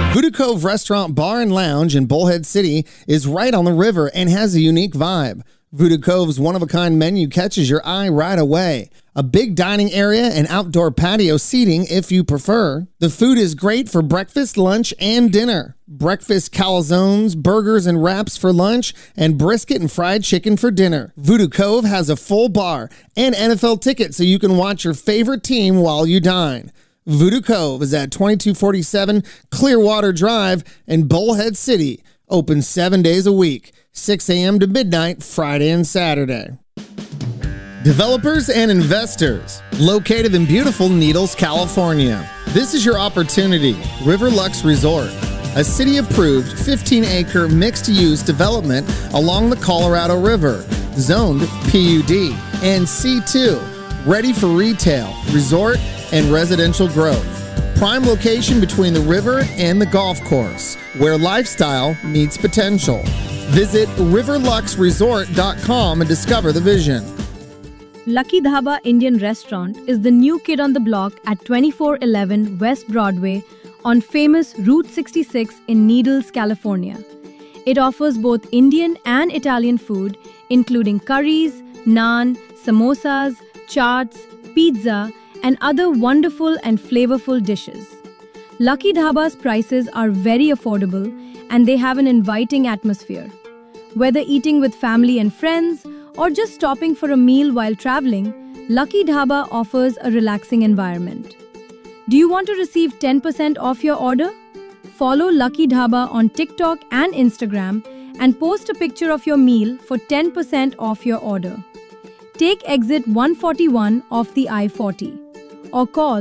Voodoo Cove Restaurant, Bar, and Lounge in Bullhead City is right on the river and has a unique vibe. Voodoo Cove's one-of-a-kind menu catches your eye right away. A big dining area and outdoor patio seating if you prefer. The food is great for breakfast, lunch, and dinner. Breakfast calzones, burgers and wraps for lunch, and brisket and fried chicken for dinner. Voodoo Cove has a full bar and NFL tickets so you can watch your favorite team while you dine. Voodoo Cove is at 2247 Clearwater Drive in Bullhead City. Open 7 days a week, 6 a.m. to midnight, Friday and Saturday. Developers and investors, located in beautiful Needles, California. This is your opportunity. Riverlux Resort, a city-approved 15-acre mixed-use development along the Colorado River, zoned PUD and C2, ready for retail, resort, and residential growth. Prime location between the river and the golf course, where lifestyle meets potential. Visit riverluxresort.com and discover the vision. Lucky Dhaba Indian Restaurant is the new kid on the block at 2411 West Broadway on famous Route 66 in Needles, California. It offers both Indian and Italian food, including curries, naan, samosas, chaats, pizza, and other wonderful and flavorful dishes. Lucky Dhaba's prices are very affordable and they have an inviting atmosphere. Whether eating with family and friends or just stopping for a meal while traveling, Lucky Dhaba offers a relaxing environment. Do you want to receive 10% off your order? Follow Lucky Dhaba on TikTok and Instagram and post a picture of your meal for 10% off your order. Take exit 141 off the I-40 or call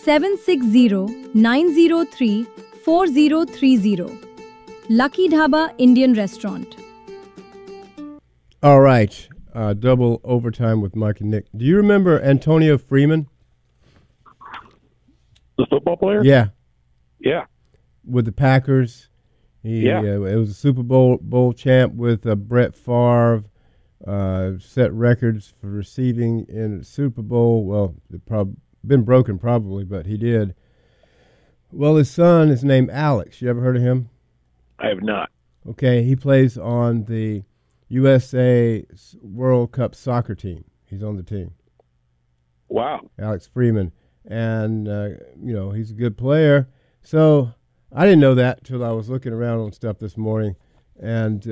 760-903-4030. Lucky Dhaba Indian Restaurant. All right. Double overtime with Mike and Nick. Do you remember Antonio Freeman? The football player? Yeah. Yeah. With the Packers. It was a Super Bowl champ with Brett Favre. Set records for receiving in Super Bowl. Well, it been broken probably, but he did. Well, his son is named Alex. You ever heard of him? I have not. Okay, he plays on the USA World Cup soccer team. He's on the team. Wow. Alex Freeman. And, he's a good player. So I didn't know that until I was looking around on stuff this morning. And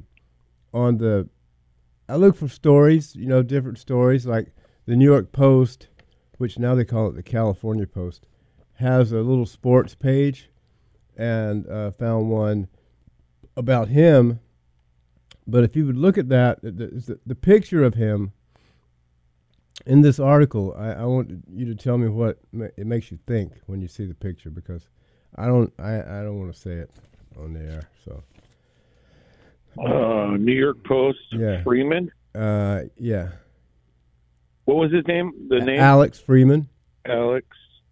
I look for stories, different stories. Like the New York Post, which now they call it the California Post, has a little sports page, and found one about him. But if you would look at that, the picture of him in this article, I want you to tell me what it makes you think when you see the picture, because I don't want to say it on the air. So New York Post, yeah. Freeman? Yeah. What was his name? The name? Alex Freeman. Alex.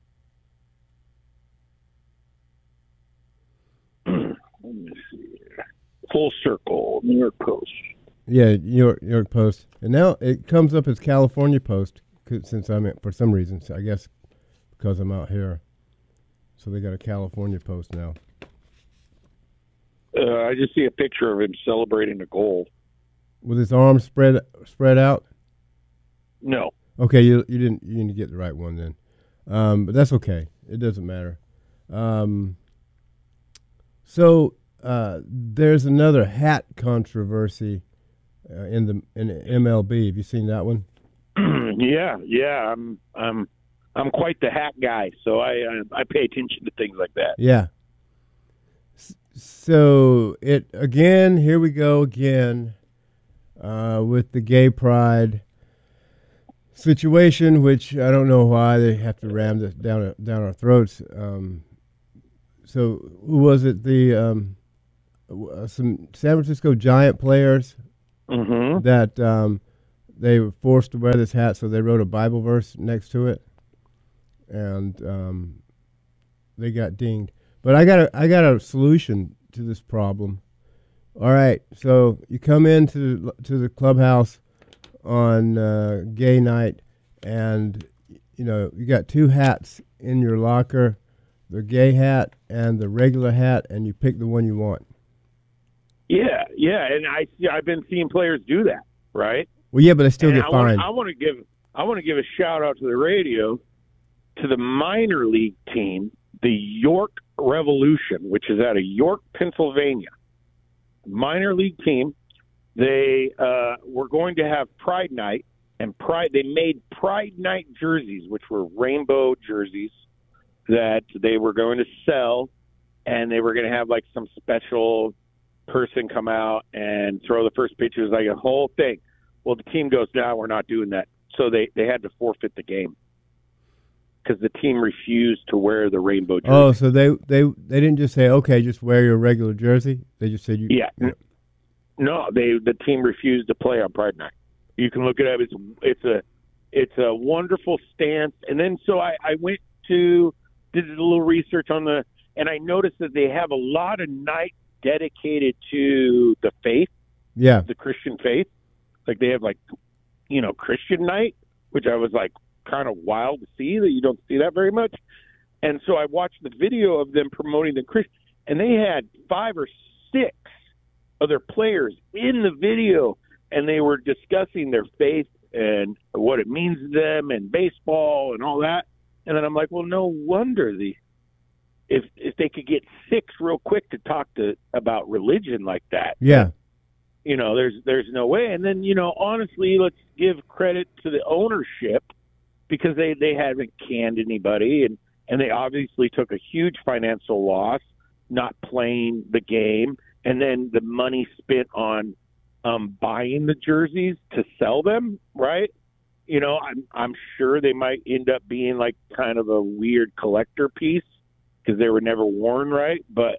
Let me see. Full Circle, New York Post. Yeah, New York Post. And now it comes up as California Post since for some reason, I guess because I'm out here. So they got a California Post now. I just see a picture of him celebrating a goal. With his arms spread out? No. Okay, you didn't get the right one then. But that's okay. It doesn't matter. So there's another hat controversy in MLB. Have you seen that one? Yeah. I'm quite the hat guy, so I pay attention to things like that. Yeah. So here we go again with the gay pride situation, which I don't know why they have to ram this down our throats. So who was it? Some San Francisco Giant players that they were forced to wear this hat, so they wrote a Bible verse next to it, and they got dinged. But I got a solution to this problem. All right, so you come into the clubhouse on gay night, and you got two hats in your locker, the gay hat and the regular hat, and you pick the one you want. Yeah, and I've been seeing players do that, right? Well, yeah, but they still And get fined. I want to give a shout out to the radio, to the minor league team, the York Revolution, which is out of York, Pennsylvania. Minor league team. They were going to have Pride Night, and they made Pride Night jerseys, which were rainbow jerseys that they were going to sell, and they were going to have like some special person come out and throw the first pitch. It was like a whole thing. Well, the team goes, no, we're not doing that. So they had to forfeit the game because the team refused to wear the rainbow jersey. Oh, so they didn't just say, okay, just wear your regular jersey? They just said you. Yeah. No, the team refused to play on Pride Night. You can look it up. It's a wonderful stance. And then so I went to did a little research on and I noticed that they have a lot of nights dedicated to the faith, the Christian faith. Like they have Christian night, which I was like kind of wild to see that you don't see that very much. And so I watched the video of them promoting the Christian, and they had 5 or 6 other players in the video, and they were discussing their faith and what it means to them and baseball and all that. And then I'm like, well, no wonder if they could get 6 real quick to talk about religion like that. Yeah. There's no way. And then, honestly, let's give credit to the ownership because they haven't canned anybody and they obviously took a huge financial loss not playing the game. And then the money spent on buying the jerseys to sell them, right? I'm sure they might end up being like kind of a weird collector piece because they were never worn, right? But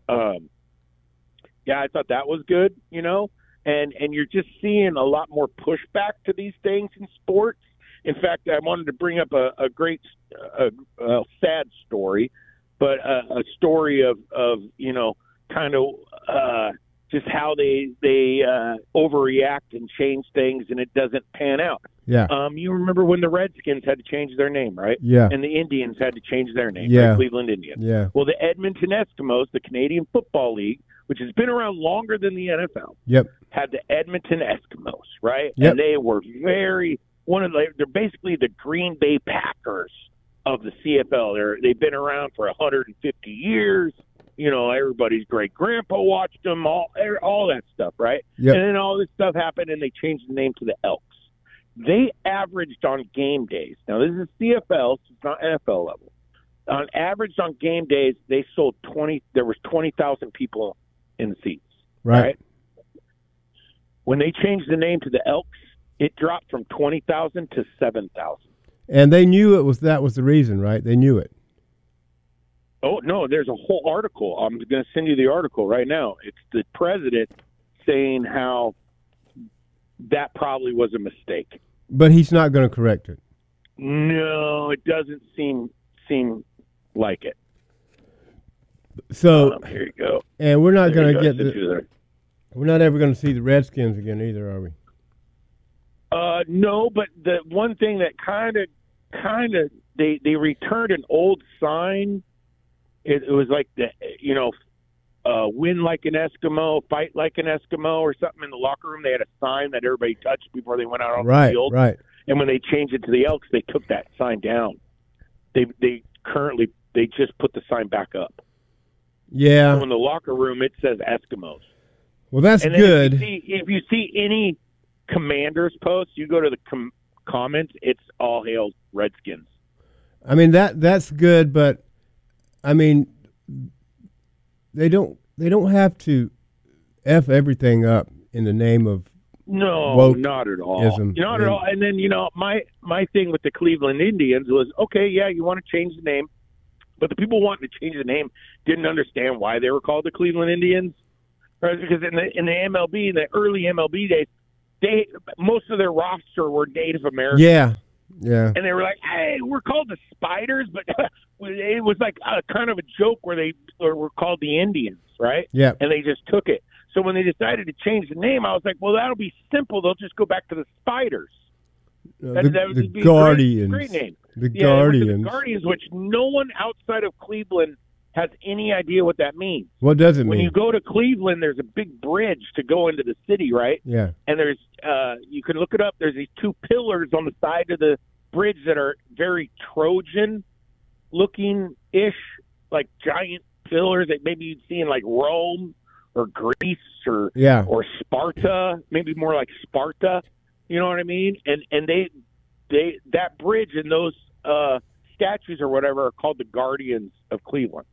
I thought that was good, and you're just seeing a lot more pushback to these things in sports. In fact, I wanted to bring up a great, sad story, but a story of kind of just how they overreact and change things, and it doesn't pan out. Yeah. You remember when the Redskins had to change their name, right? Yeah. And the Indians had to change their name, yeah. right? Cleveland Indians. Yeah. Well, the Edmonton Eskimos, the Canadian Football League, which has been around longer than the NFL, yep, had the Edmonton Eskimos, right? Yep. And they were they're basically the Green Bay Packers of the CFL. They've been around for 150 years. Everybody's great grandpa watched them, all that stuff, right? Yep. And then all this stuff happened, and they changed the name to the Elks. They averaged on game days. Now, this is CFL, so it's not NFL level. On average, on game days, they sold 20. There was 20,000 people in the seats. Right. When they changed the name to the Elks, it dropped from 20,000 to 7,000. And they knew that was the reason, right? They knew it. Oh, no, there's a whole article. I'm going to send you the article right now. It's the president saying how that probably was a mistake. But he's not going to correct it. No, it doesn't seem like it. So here you go. And we're not going to get we're not ever going to see the Redskins again either, are we? No, but the one thing that kind of they returned an old sign. It was like win like an Eskimo, fight like an Eskimo, or something in the locker room. They had a sign that everybody touched before they went out on the field. Right. And when they changed it to the Elks, they took that sign down. They just put the sign back up. Yeah. So in the locker room, it says Eskimos. Well, that's and good. If you see any Commanders posts, you go to the comments. It's all hail Redskins. I mean that's good, but I mean they don't have to F everything up in the name of not at all. Not at all. And then my thing with the Cleveland Indians was okay, yeah, you want to change the name, but the people wanting to change the name didn't understand why they were called the Cleveland Indians, right? Because in the MLB, in the early MLB days, most of their roster were Native Americans. Yeah. And they were like, hey, we're called the Spiders, but it was like kind of a joke where they were called the Indians, right? Yeah. And they just took it. So when they decided to change the name, I was like, well, that'll be simple. They'll just go back to the Spiders. That would be Guardians. Great name. The Guardians. The Guardians, which no one outside of Cleveland has any idea what that means. What does it When mean? you go to Cleveland, there's a big bridge to go into the city, right? Yeah. And there's you can look it up. There's these two pillars on the side of the bridge that are very Trojan looking ish, like giant pillars that maybe you'd see in like Rome or Greece or Yeah. or Sparta, maybe more like Sparta. You know what I mean? And they that bridge and those statues or whatever are called the Guardians of Cleveland.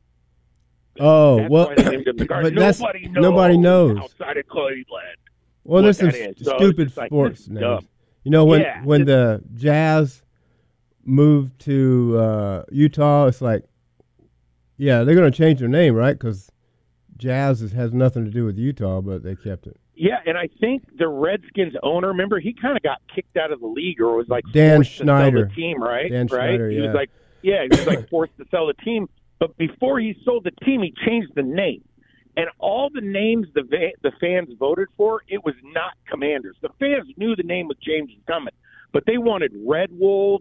Oh, That's well, why they named them the but Guardians. Nobody knows outside of Cleveland. Well, there's what some that is. So stupid it's like, sports this is names. dumb. You know, when Yeah, when the Jazz moved to Utah, it's like, yeah, they're going to change their name, right? Because Jazz has nothing to do with Utah, but they kept it. Yeah, and I think the Redskins owner, remember, he kind of got kicked out of the league or was like Dan forced Schneider. to sell the team, right? Dan right? Schneider, He yeah. was like, he was like forced to sell the team. But before he sold the team, he changed the name. And all the names the fans voted for, it was not Commanders. The fans knew the name was James Coming, but they wanted Red Wolves.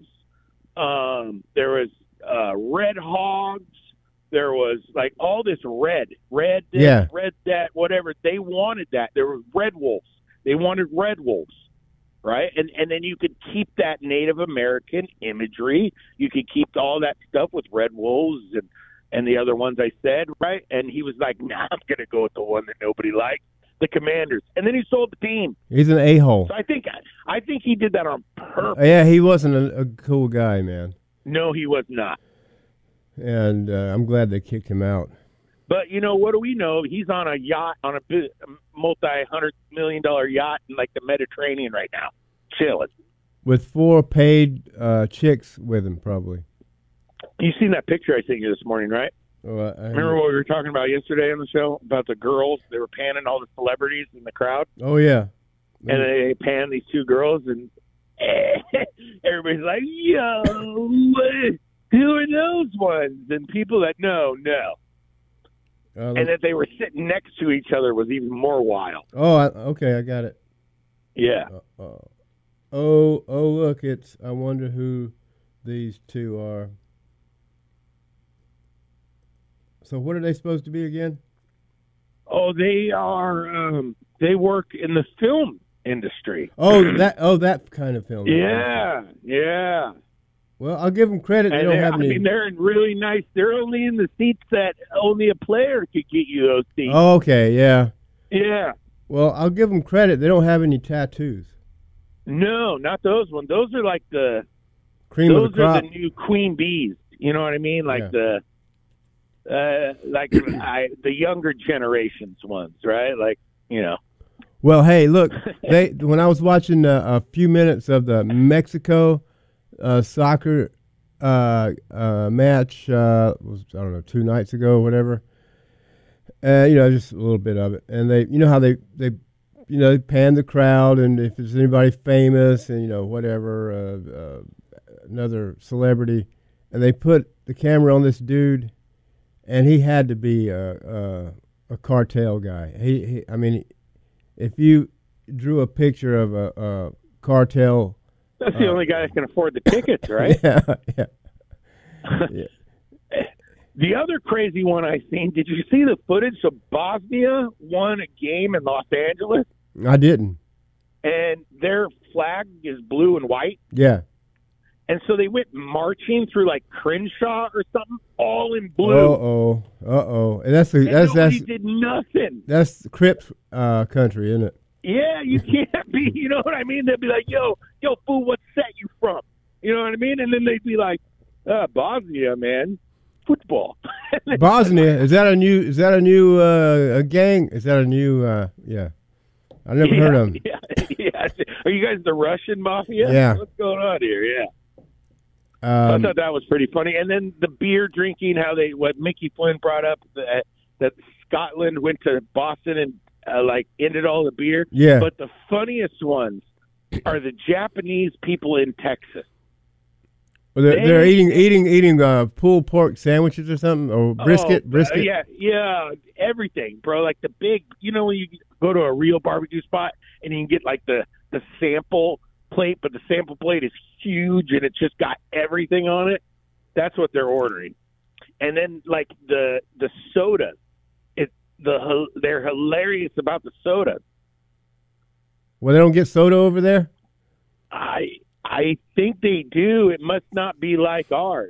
There was Red Hogs. There was like all this red this, Yeah. red that, whatever. They wanted that. There were Red Wolves. They wanted Red Wolves, right? And then you could keep that Native American imagery. You could keep all that stuff with Red Wolves and the other ones I said, right? And he was like, nah, I'm going to go with the one that nobody likes, the Commanders. And then he sold the team. He's an a-hole. So I think he did that on purpose. Yeah, he wasn't a cool guy, man. No, he was not. And I'm glad they kicked him out. But, you know, what do we know? He's on a yacht, on a multi-$100 million yacht in, like, the Mediterranean right now, chilling. With 4 paid chicks with him, probably. You seen that picture I sent you this morning, right? Oh, Remember what we were talking about yesterday on the show about the girls? They were panning all the celebrities in the crowd. Oh, yeah. And they pan these two girls, and everybody's like, yo, who are those ones? And people that know. And that they were sitting next to each other was even more wild. Okay, I got it. Yeah. Oh, look, I wonder who these two are. So what are they supposed to be again? Oh, they are, they work in the film industry. That kind of film. Yeah. Well, I'll give them credit. They And don't have any. I mean, they're in really nice. They're only in the seats that only a player could get you those seats. Oh, okay, yeah. Yeah. Well, I'll give them credit. They don't have any tattoos. No, not those ones. Those are like the Cream those of the crop. are the new queen bees. You know what I mean? Like Yeah. the younger generations ones, right? Like, you know. Well, hey, look, when I was watching a few minutes of the Mexico soccer match, was, I don't know, 2 nights ago or whatever. Just a little bit of it, and they, you know how they pan the crowd, and if there's anybody famous and whatever, another celebrity, and they put the camera on this dude, and he had to be a cartel guy. I mean, if you drew a picture of a cartel. That's the only guy that can afford the tickets, right? Yeah. The other crazy one I seen, did you see the footage? So Bosnia won a game in Los Angeles, I didn't. and their flag is blue and white. Yeah. And so they went marching through like Crenshaw or something, all in blue. And that's Nobody did nothing. that's the Crips country, isn't it? Yeah, you can't be. You know what I mean? They'd be like, "Yo, fool, what set you from?" You know what I mean? And then they'd be like, "Bosnia, man, football." Bosnia, is that a new gang? Is that a new yeah. I never heard of them. Yeah. Are you guys the Russian mafia? Yeah. What's going on here? Yeah. I thought that was pretty funny. And then the beer drinking, what Mickey Flynn brought up, that Scotland went to Boston and ended all the beer. Yeah. But the funniest ones are the Japanese people in Texas. Well, they're eating pulled pork sandwiches or something, or brisket. Yeah, everything, bro. Like the big, when you go to a real barbecue spot and you can get like the sample plate, but the sample plate is huge and it's just got everything on it. That's what they're ordering. And then like the soda, they're hilarious about the soda. Well, they don't get soda over there? I think they do. It must not be like ours.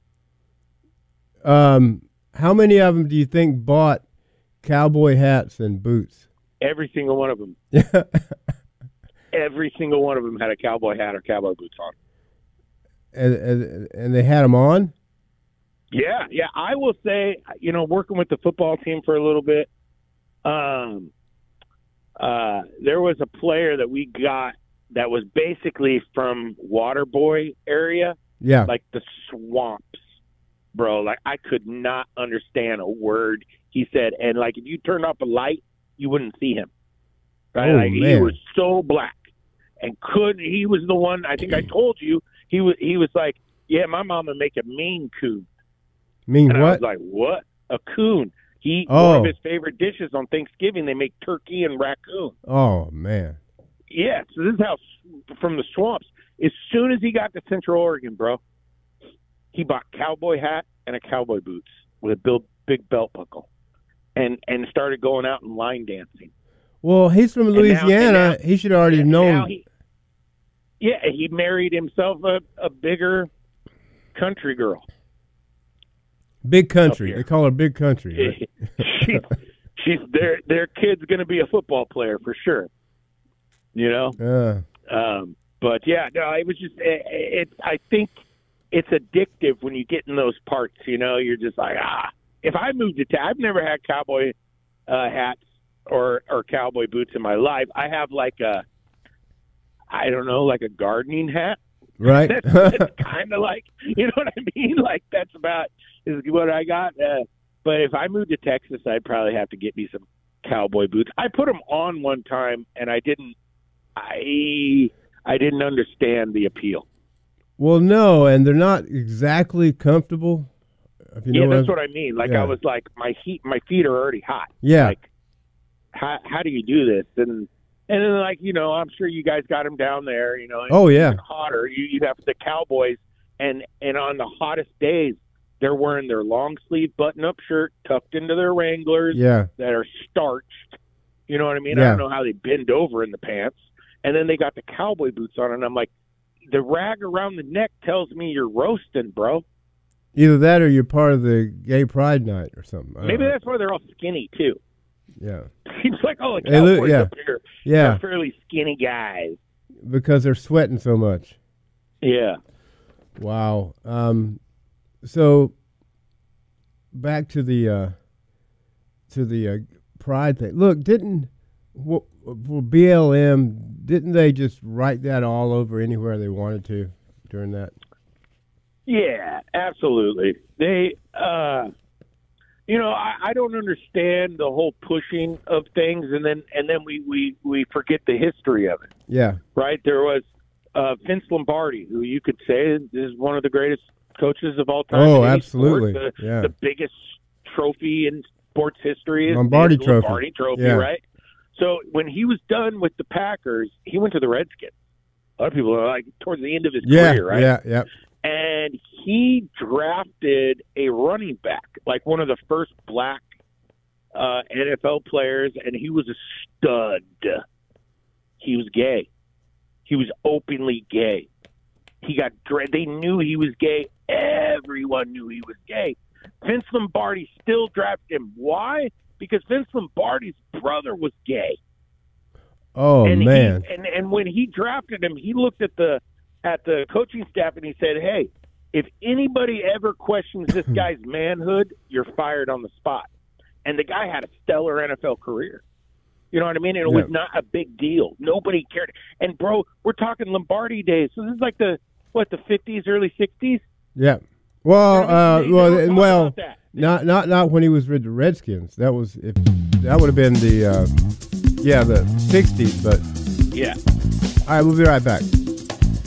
How many of them do you think bought cowboy hats and boots? Every single one of them. Every single one of them had a cowboy hat or cowboy boots on. And they had them on? Yeah. I will say, working with the football team for a little bit, there was a player that we got that was basically from Waterboy area. Yeah. Like the swamps, bro. Like I could not understand a word he said. And like if you turned off a light, you wouldn't see him. Right? Oh, like man. He was so black. And he was the one, I think I told you, he was like, yeah, my mom would make a mean coon. Mean and what? I was like, what? A coon. One of his favorite dishes on Thanksgiving, they make turkey and raccoon. Oh, man. Yeah, so this is how, from the swamps, as soon as he got to Central Oregon, bro, he bought cowboy hat and a cowboy boots with a big belt buckle and started going out and line dancing. Well, he's from Louisiana. Now, he should already have known. He married himself a bigger country girl. Big country. They call her Big Country. Right? she's their kid's going to be a football player for sure. But yeah, no, it was just I think it's addictive when you get in those parts. You're just like If I moved to I've never had cowboy hats or cowboy boots in my life. I have like a gardening hat. Right. That's kind of like, you know what I mean? Like that's about is what I got. But if I moved to Texas, I'd probably have to get me some cowboy boots. I put them on one time, and I didn't understand the appeal. Well, no, and they're not exactly comfortable. That's what I mean. Like I was like, my feet are already hot. Yeah. Like, how do you do this? And then, like, I'm sure you guys got them down there, Oh, yeah. Even hotter. You have the Cowboys, and on the hottest days, they're wearing their long-sleeve button-up shirt tucked into their Wranglers that are starched. You know what I mean? Yeah. I don't know how they bend over in the pants. And then they got the cowboy boots on, and I'm like, the rag around the neck tells me you're roasting, bro. Either that or you're part of the gay pride night or something. Maybe that's why they're all skinny, too. Yeah. Seems like, the Cowboys up here are fairly skinny guys. Because they're sweating so much. Yeah. Wow. So back to the pride thing. Look, for BLM, didn't they just write that all over anywhere they wanted to during that? Yeah, absolutely. They, I don't understand the whole pushing of things, and then we forget the history of it. Yeah. Right. There was Vince Lombardi, who you could say is one of the greatest coaches of all time. Oh, absolutely. The biggest trophy in sports history is Lombardi the Trophy. Lombardi Trophy, right? So when he was done with the Packers, he went to the Redskins. A lot of people are like towards the end of his career, right? Yeah. And he drafted a running back, like one of the first black NFL players, and he was a stud. He was gay. He was openly gay. They knew he was gay. Everyone knew he was gay. Vince Lombardi still drafted him. Why? Because Vince Lombardi's brother was gay. Oh, man. And when he drafted him, he looked at the coaching staff and he said, hey, if anybody ever questions this guy's manhood, you're fired on the spot. And the guy had a stellar NFL career. You know what I mean? And it was not a big deal. Nobody cared. And, bro, we're talking Lombardi days. So this is like the 50s, early 60s? Yeah. Well, not when he was with the Redskins. That would have been the 60s, but yeah. All right, we'll be right back.